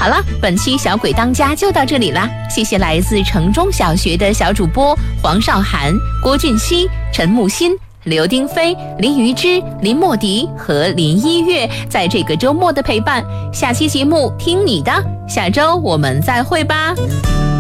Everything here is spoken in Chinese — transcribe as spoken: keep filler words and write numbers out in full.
好了，本期小鬼当家就到这里啦，谢谢来自城中小学的小主播黄少涵、郭俊熙、陈木欣、刘丁飞、林于之、林莫迪和林一月在这个周末的陪伴。下期节目听你的，下周我们再会吧。